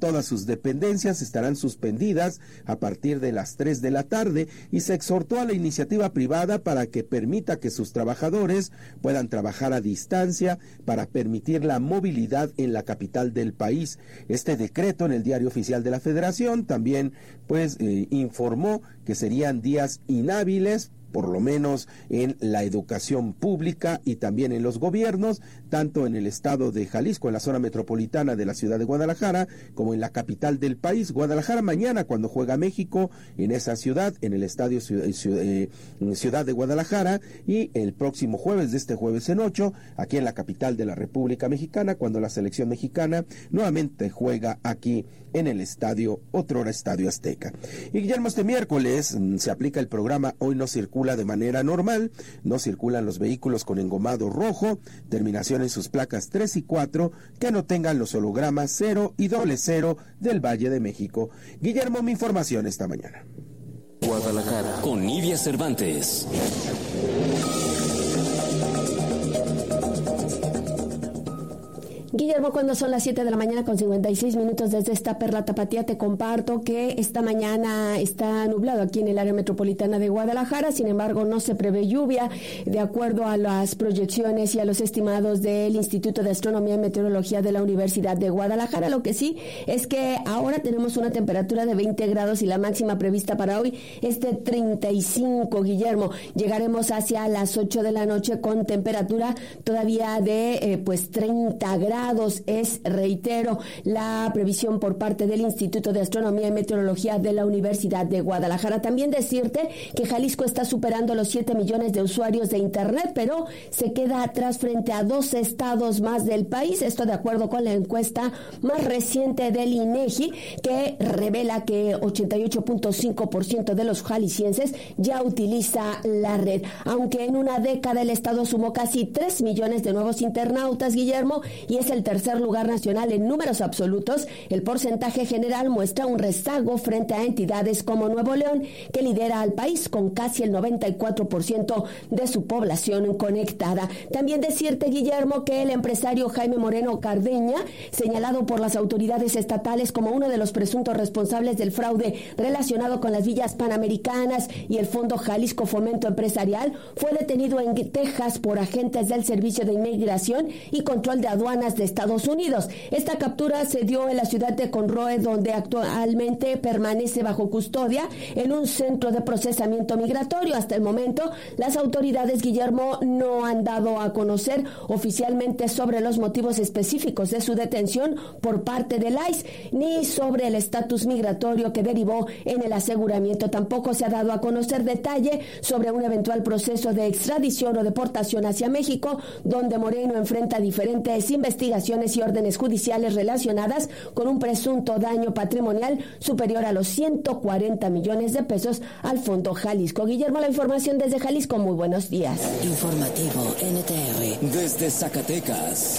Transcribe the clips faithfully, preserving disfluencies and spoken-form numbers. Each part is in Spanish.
todas sus dependencias estarán suspendidas a partir de las tres de la tarde y se exhortó a la iniciativa privada para que permita que sus trabajadores puedan trabajar a distancia para permitir la movilidad en la capital del país. Este decreto en el Diario Oficial de la Federación también pues eh, informó que serían días inhábiles, por lo menos en la educación pública y también en los gobiernos, tanto en el estado de Jalisco, en la zona metropolitana de la ciudad de Guadalajara, como en la capital del país. Guadalajara mañana, cuando juega México en esa ciudad, en el estadio Ciudad de Guadalajara, y el próximo jueves, de este jueves en ocho, aquí en la capital de la República Mexicana, cuando la selección mexicana nuevamente juega aquí en el estadio, otrora Estadio Azteca. Y Guillermo, este miércoles se aplica el programa Hoy no circula de manera normal, no circulan los vehículos con engomado rojo, terminación en sus placas tres y cuatro, que no tengan los hologramas cero y doble cero del Valle de México. Guillermo, mi información esta mañana. Guadalajara, con Nidia Cervantes. Guillermo, cuando son las siete de la mañana con cincuenta y seis minutos desde esta Perla Tapatía, te comparto que esta mañana está nublado aquí en el área metropolitana de Guadalajara. Sin embargo, no se prevé lluvia de acuerdo a las proyecciones y a los estimados del Instituto de Astronomía y Meteorología de la Universidad de Guadalajara. Lo que sí es que ahora tenemos una temperatura de veinte grados y la máxima prevista para hoy es de treinta y cinco, Guillermo. Llegaremos hacia las ocho de la noche con temperatura todavía de eh, pues treinta grados. Es, reitero, la previsión por parte del Instituto de Astronomía y Meteorología de la Universidad de Guadalajara. También decirte que Jalisco está superando los siete millones de usuarios de Internet, pero se queda atrás frente a dos estados más del país. Esto de acuerdo con la encuesta más reciente del INEGI, que revela que ochenta y ocho punto cinco por ciento de los jaliscienses ya utiliza la red. Aunque en una década el estado sumó casi tres millones de nuevos internautas, Guillermo, y es el tercer lugar nacional en números absolutos, el porcentaje general muestra un rezago frente a entidades como Nuevo León, que lidera al país con casi el noventa y cuatro por ciento de su población conectada. También decirte, Guillermo, que el empresario Jaime Moreno Cardeña, señalado por las autoridades estatales como uno de los presuntos responsables del fraude relacionado con las villas panamericanas y el Fondo Jalisco Fomento Empresarial, fue detenido en Texas por agentes del Servicio de Inmigración y Control de Aduanas de Estados Unidos. Esta captura se dio en la ciudad de Conroe, donde actualmente permanece bajo custodia en un centro de procesamiento migratorio. Hasta el momento, las autoridades, Guillermo, no han dado a conocer oficialmente sobre los motivos específicos de su detención por parte del I C E, ni sobre el estatus migratorio que derivó en el aseguramiento. Tampoco se ha dado a conocer detalle sobre un eventual proceso de extradición o deportación hacia México, donde Moreno enfrenta diferentes investigaciones y órdenes judiciales relacionadas con un presunto daño patrimonial superior a los ciento cuarenta millones de pesos al Fondo Jalisco. Guillermo, la información desde Jalisco. Muy buenos días. Informativo N T R desde Zacatecas.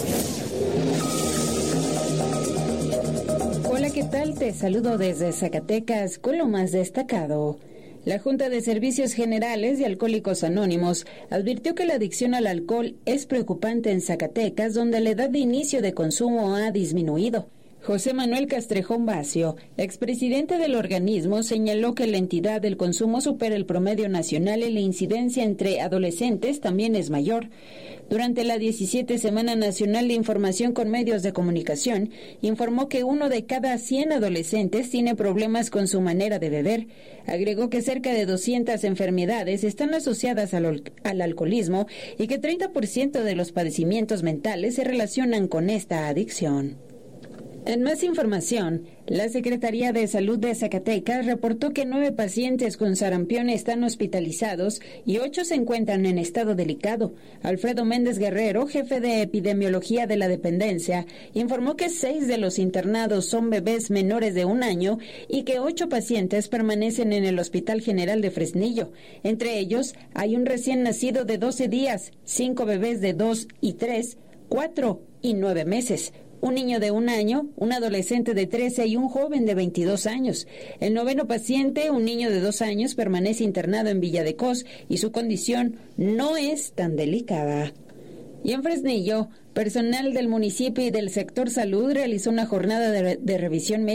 Hola, ¿qué tal? Te saludo desde Zacatecas con lo más destacado. La Junta de Servicios Generales de Alcohólicos Anónimos advirtió que la adicción al alcohol es preocupante en Zacatecas, donde la edad de inicio de consumo ha disminuido. José Manuel Castrejón Bacio, expresidente del organismo, señaló que la entidad del consumo supera el promedio nacional y la incidencia entre adolescentes también es mayor. Durante la diecisiete Semana Nacional de Información con Medios de Comunicación, informó que uno de cada cien adolescentes tiene problemas con su manera de beber. Agregó que cerca de doscientas enfermedades están asociadas al, al alcoholismo y que treinta por ciento de los padecimientos mentales se relacionan con esta adicción. En más información, la Secretaría de Salud de Zacatecas reportó que nueve pacientes con sarampión están hospitalizados y ocho se encuentran en estado delicado. Alfredo Méndez Guerrero, jefe de epidemiología de la dependencia, informó que seis de los internados son bebés menores de un año y que ocho pacientes permanecen en el Hospital General de Fresnillo. Entre ellos, hay un recién nacido de doce días, cinco bebés de dos y tres, cuatro y nueve meses. Un niño de un año, un adolescente de trece y un joven de veintidós años. El noveno paciente, un niño de dos años, permanece internado en Villa de Cos y su condición no es tan delicada. Y en Fresnillo, personal del municipio y del sector salud realizó una jornada de, de revisión médica